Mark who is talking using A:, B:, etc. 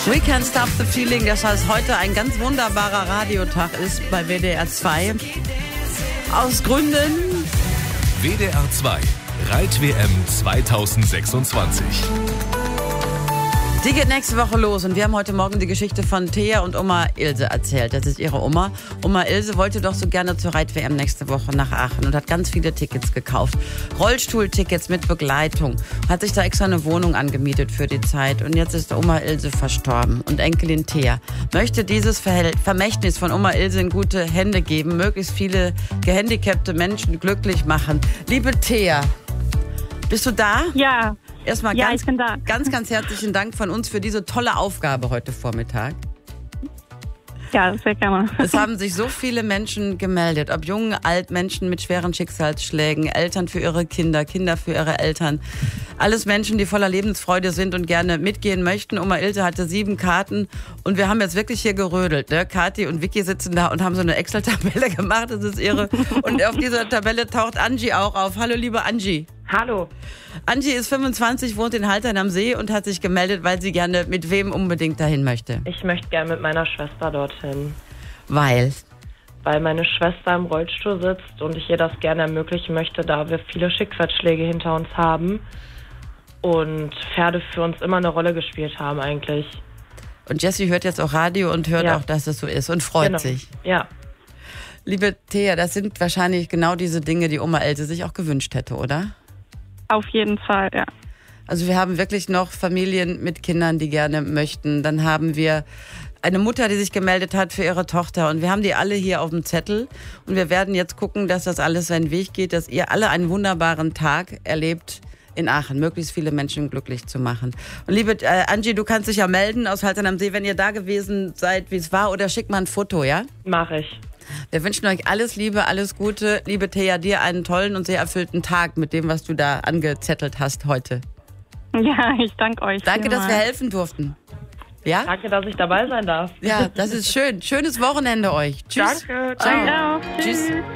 A: We Can't Stop the Feeling, dass das heute ein ganz wunderbarer Radiotag ist bei WDR 2. Aus Gründen
B: WDR 2 Reit-WM 2026.
A: Die geht nächste Woche los und wir haben heute Morgen die Geschichte von Thea und Oma Ilse erzählt. Das ist ihre Oma. Oma Ilse wollte doch so gerne zur Reit-WM nächste Woche nach Aachen und hat ganz viele Tickets gekauft. Rollstuhltickets mit Begleitung. Hat sich da extra eine Wohnung angemietet für die Zeit. Und jetzt ist Oma Ilse verstorben und Enkelin Thea möchte dieses Vermächtnis von Oma Ilse in gute Hände geben, möglichst viele gehandicapte Menschen glücklich machen. Liebe Thea, bist du da?
C: Ja.
A: Erstmal
C: ich bin da.
A: ganz herzlichen Dank von uns für diese tolle Aufgabe heute Vormittag.
C: Ja, sehr gerne.
A: Es haben sich so viele Menschen gemeldet, ob jung, alt, Menschen mit schweren Schicksalsschlägen, Eltern für ihre Kinder, Kinder für ihre Eltern. Alles Menschen, die voller Lebensfreude sind und gerne mitgehen möchten. Oma Ilse hatte 7 Karten und wir haben jetzt wirklich hier gerödelt. Ne? Kathi und Vicky sitzen da und haben so eine Excel-Tabelle gemacht, das ist irre. Und auf dieser Tabelle taucht Angie auch auf. Hallo, liebe Angie.
D: Hallo.
A: Angie ist 25, wohnt in Haltern am See und hat sich gemeldet, weil sie gerne mit wem unbedingt dahin möchte.
D: Ich möchte gerne mit meiner Schwester dorthin.
A: Weil
D: meine Schwester im Rollstuhl sitzt und ich ihr das gerne ermöglichen möchte, da wir viele Schicksalsschläge hinter uns haben und Pferde für uns immer eine Rolle gespielt haben eigentlich.
A: Und Jessie hört jetzt auch Radio und hört auch, dass es so ist und freut sich.
D: Ja.
A: Liebe Thea, das sind wahrscheinlich genau diese Dinge, die Oma Ilse sich auch gewünscht hätte, oder?
C: Auf jeden Fall, ja.
A: Also wir haben wirklich noch Familien mit Kindern, die gerne möchten. Dann haben wir eine Mutter, die sich gemeldet hat für ihre Tochter. Und wir haben die alle hier auf dem Zettel. Und wir werden jetzt gucken, dass das alles seinen Weg geht, dass ihr alle einen wunderbaren Tag erlebt in Aachen, möglichst viele Menschen glücklich zu machen. Und liebe Angie, du kannst dich ja melden aus Haltern am See, wenn ihr da gewesen seid, wie es war. Oder schick mal ein Foto, ja?
D: Mach ich.
A: Wir wünschen euch alles Liebe, alles Gute. Liebe Thea, dir einen tollen und sehr erfüllten Tag mit dem, was du da angezettelt hast heute.
C: Ja, ich danke euch.
A: Danke, dass wir helfen durften. Ja?
D: Danke, dass ich dabei sein darf.
A: Ja, das ist schön. Schönes Wochenende euch. Tschüss.
D: Danke.
C: Ciao.
A: Tschüss.